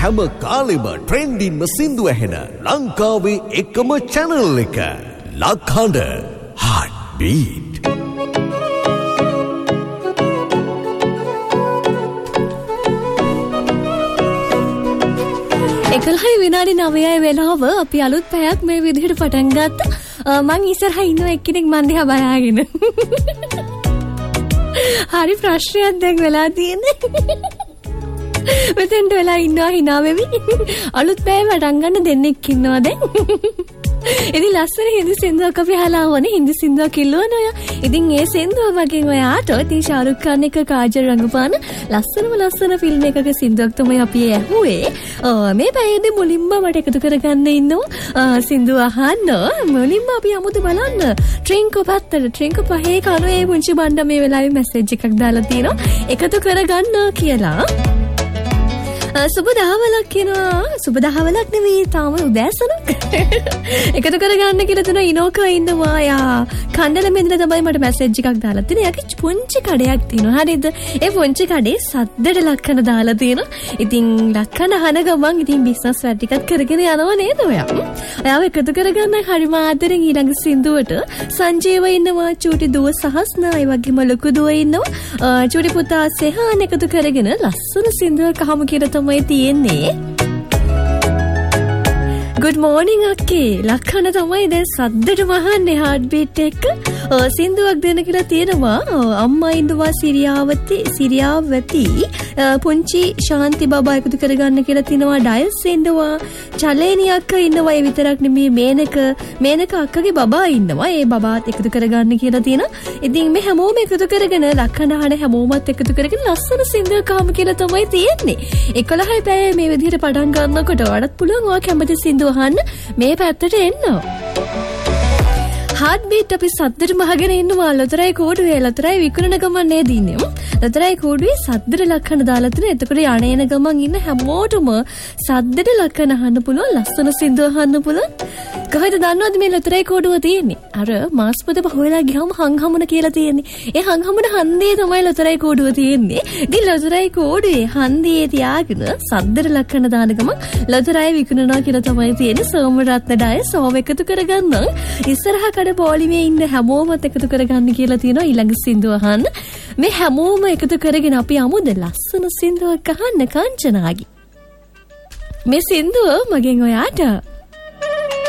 හැම කාලෙම ට්‍රෙන්ඩින්ම සින්දු ඇහෙන ලංකාවේ එකම channel එක ලක්හඬ Heartbeat. එකල්හයි විනාඩි 9යි වෙලාව අපි අලුත් පැයක් මේ විදිහට පටන් ගත්තා. මං ඉස්සරහා ඉන්න එක්කෙනෙක් මන් දිහා බලාගෙන. හරි ප්‍රශ්නයක් දැන් වෙලා තියෙන්නේ. මෙතෙන්ට වෙලා ඉන්නවා hina වෙවි. අලුත් පැය පටන් ගන්න දෙන්නෙක් ඉන්නවා දැන්. ඉතින් ලස්සන හින්දි සින්දුවක් අපි අහලා වනේ හින්දි සින්දුවක් කිල්ලවනවා. ඉතින් ඒ සින්දුව වගේ ඔයාට ඉතින් ශාරුක් ඛාන් එක කාජල් රංගපාන ලස්සන ෆිල්ම් එකක සින්දුවක් තමයි අපි ඇහුවේ. මේ පැයේදී මුලින්ම මට එකතු කරගන්න ඉන්නවා සින්දුව අහන්න. මුලින්ම අපි යමුද බලන්න ට්‍රින්කෝ පැත්තට. ට්‍රින්කෝ පහේ කනුවේ පුංචි බණ්ඩ මේ වෙලාවේ මැසේජ් එකක් දාලා තියෙනවා එකතු කරගන්න කියලා. සුබ දහවලක් කියනවා. සුබ දහවලක් නෙවෙයි තාම උදෑසනක්. එකතු කරගන්න කියලා දෙන ඉනෝකා ඉන්නවා. යා කණ්ඩල මෙන්දලා තමයි මට මැසේජ් එකක් දාලා තියෙන්නේ. යාගේ පුංචි කඩයක් තියෙනවා. හරිද? ඒ පුංචි කඩේ සද්දට ලක්කන දාලා තියෙනවා. ඉතින් ලක්කන අහන ගමන් ඉතින් බිස්නස් වැඩ ටිකක් කරගෙන යනවා නේද ඔයා? ඔයාව එකතු කරගන්න හරිම ආදරෙන් ඊළඟ සින්දුවට සංජීව ඉන්නවා. චූටි දුව සහස්නා ඒ වගේම ලොකු දුව ඉන්නවා. චූටි පුතා සෙහාන් එකතු කරගෙන ලස්සන සින්දුවක් අහමු කියලා තමයි තියෙන්නේ. Good morning අක්කේ. ලක්කන තමයි දැන් සද්දට මහන්නේ Heartbeat එක. සින්දුවක් දෙන්න කියලා තියෙනවා. අම්මා ඉඳුවා සිරියාවති පුංචි ශාන්ති බබා එකතු කරගන්න කියලා තියෙනවා. ඩයල්ස් ඉන්නවා. චලේනි අක්කා ඉන්නවා. ඒ විතරක් නෙමෙයි මේනක අක්කගේ බබා ඉන්නවා. ඒ බබාත් එකතු කරගන්න කියලා තියෙනවා. ඉතින් මේ හැමෝම එකතු කරගෙන ලක්කන අහන හැමෝමත් එකතු කරගෙන ලස්සන සින්දුවක් අහමු කියලා තමයි තියෙන්නේ. 11යි පැය මේ විදිහට පටන් ගන්නකොට වඩාත් පුළුවන් ඔයා කැමති සින්දුව අහන්න මේ පැත්තට එන්න. Heartbeat අපි සද්දට මහගෙන ඉන්නවා. ලොතරයි කෝඩුවේ ලොතරයි විකුණන ගමන් නේද ඉන්නේ. ලොතරයි කෝඩුවේ සද්දට ලක්කන දාලා තියෙන. එතකොට යන ගමන් ඉන්න හැමෝටම සද්දට ලක්කන අහන්න පුළුවන්. ලස්සන සින්දුව අහන්න පුළුවන්. කොහෙද දන්නවද මේ ලොතරයි කෝඩුව තියෙන්නේ? අර මාස්පත පහුවෙලා ගියාම හංහමුන කියලා තියෙන්නේ. ඒ හංහමුන හන්දියේ තමයි ලොතරයි කෝඩුව තියෙන්නේ. ඉතින් ලොතරයි කෝඩුවේ හන්දියේ තියාගෙන සද්දට ලක්කන දාන ගමන් ලොතරයි විකුණනවා කියලා තමයි තියෙන්නේ. සෝමරත්න ඩය සෝම එකතු කරගන්න. ඉස්සරහා කඩ පොලිමේ ඉන්න හැමෝමත් එකතු කරගන්න කියලා තියෙනවා ඊළඟ සින්දුව අහන්න. මේ හැමෝම එකතු කරගෙන අපි යමුද ලස්සන සින්දුවක් අහන්න කාංචනාගේ. මේ සින්දුව මගෙන් ඔයාට